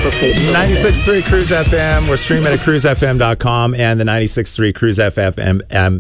Facebook page. 96.3 Cruise FM. We're streaming at cruisefm.com and the 96.3 Cruise FM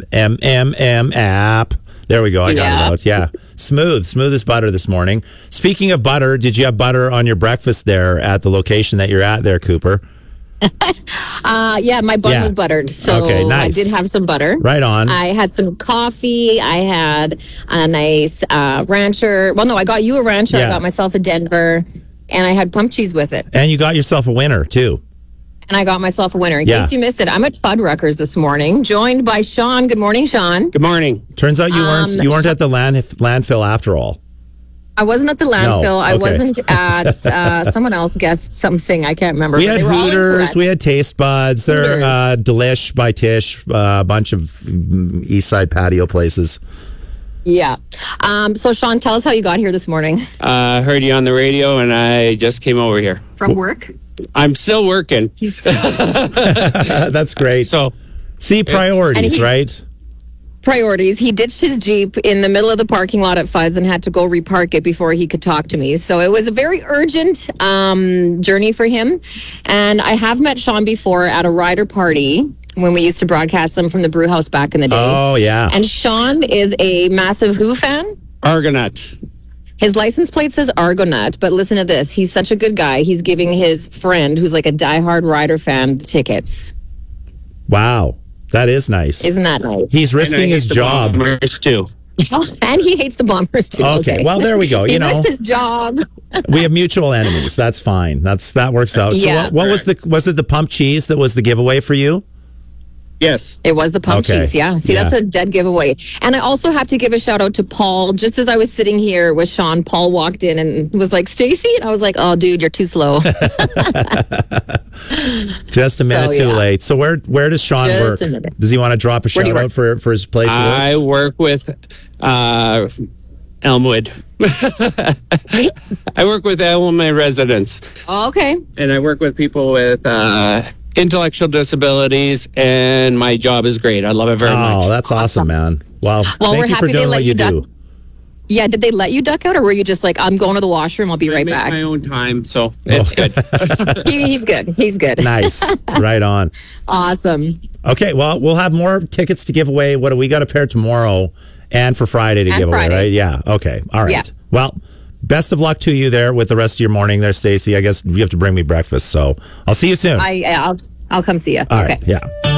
app. There we go. I got it out. Yeah. Smooth as butter this morning. Speaking of butter, did you have butter on your breakfast there at the location that you're at there, Cooper? Yeah, my bun was buttered, so okay, nice. I did have some butter. Right on. I had some coffee. I had a nice rancher. Well, no, I got you a rancher. Yeah. I got myself a Denver, and I had pump cheese with it. And you got yourself a winner, too. And I got myself a winner. In case you missed it, I'm at Fuddruckers this morning, joined by Sean. Good morning, Sean. Good morning. Turns out you weren't at the landfill after all. I wasn't at the landfill. No, okay. I wasn't at someone else guessed something. I can't remember. We had Hooters. We had Taste Buds. They're Delish by Tish. A bunch of East Side patio places. Yeah. So, Sean, tell us how you got here this morning. Heard you on the radio, and I just came over here. From work? I'm still working. That's great. So, see, priorities, right? Priorities. He ditched his Jeep in the middle of the parking lot at Fudds and had to go repark it before he could talk to me. So it was a very urgent journey for him. And I have met Sean before at a rider party when we used to broadcast them from the brew house back in the day. Oh, yeah. And Sean is a massive Who fan? Argonaut. His license plate says Argonaut, but listen to this. He's such a good guy. He's giving his friend, who's like a diehard rider fan, tickets. Wow. That is nice. Isn't that nice? He's risking his job. Too. And he hates the Bombers, too. Okay. Well, there we go. He risked his job. We have mutual enemies. That's fine. That works out. Yeah. So what was it the pump cheese that was the giveaway for you? Yes. It was the pump cheese, yeah. See, that's a dead giveaway. And I also have to give a shout out to Paul. Just as I was sitting here with Sean, Paul walked in and was like, Stacey? And I was like, oh, dude, you're too slow. Just a minute too late. So where does Sean work? Does he want to drop a shout out for his place? I work with Elmwood. I work with Elmwood residents. Oh, okay. And I work with people with intellectual disabilities, and my job is great. I love it very much. Oh, that's awesome, man. Well, we're thank you for happy doing what you do. Yeah, did they let you duck out, or were you just like, I'm going to the washroom, I'll be right back? I make my own time, so it's good. He's good. He's good. Nice. Right on. Awesome. Okay, well, we'll have more tickets to give away. What do we got a pair tomorrow and for Friday to give away, right? Yeah. Okay. All right. Yeah. Well, best of luck to you there with the rest of your morning there, Stacey. I guess you have to bring me breakfast, so I'll see you soon. I'll come see you. All right. Yeah.